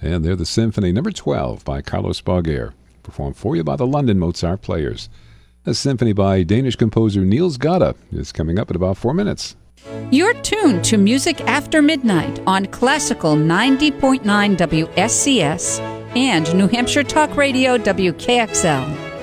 And they're the Symphony number 12 by Carlos Bauguer, performed for you by the London Mozart Players. A symphony by Danish composer Niels Gade is coming up in about 4 minutes. You're tuned to Music After Midnight on Classical 90.9 WSCS and New Hampshire Talk Radio WKXL.